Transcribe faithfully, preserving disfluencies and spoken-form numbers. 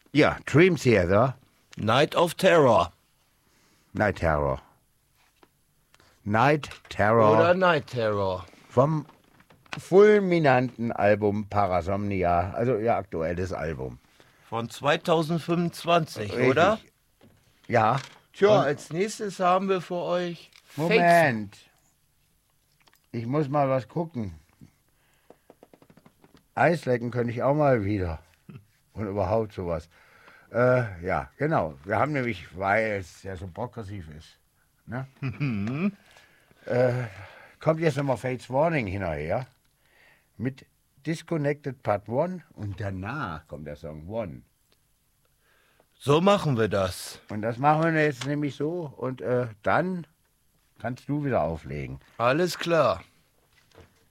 Ja, Dream Theater. Night of Terror. Night Terror. Night Terror. Oder Night Terror. Vom fulminanten Album Parasomnia, also ihr aktuelles Album. Von zweitausendfünfundzwanzig, Richtig. oder? Ja. Tja, Und als nächstes haben wir für euch Moment. Ich muss mal was gucken. Eislecken könnte ich auch mal wieder. Und überhaupt sowas. Äh, ja, genau. Wir haben nämlich, weil es ja so progressiv ist, ne? äh, kommt jetzt nochmal Fates Warning hinterher. Mit Disconnected Part eins und danach kommt der Song One. So machen wir das. Und das machen wir jetzt nämlich so und äh, dann kannst du wieder auflegen. Alles klar.